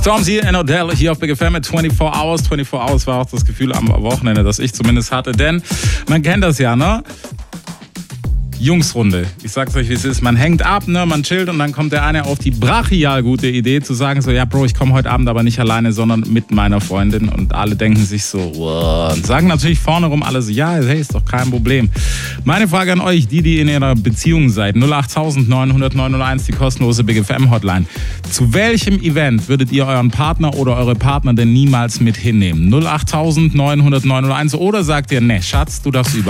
Stormzy and Odell hier auf Big FM mit 24 Hours. 24 Hours war auch das Gefühl am Wochenende, das ich zumindest hatte. Denn man kennt das ja, ne? Jungsrunde. Ich sag's euch, wie es ist. Man hängt ab, ne? Man chillt und dann kommt der eine auf die brachial gute Idee zu sagen so, ja Bro, ich komme heute Abend aber nicht alleine, sondern mit meiner Freundin. Und alle denken sich so, wow. Und sagen natürlich vorne rum alle so, ja, hey, ist doch kein Problem. Meine Frage an euch, die in ihrer Beziehung seid, 08900 901, die kostenlose Big FM Hotline. Zu welchem Event würdet ihr euren Partner oder eure Partner denn niemals mit hinnehmen? 08900 901 oder sagt ihr, ne, Schatz, du darfst über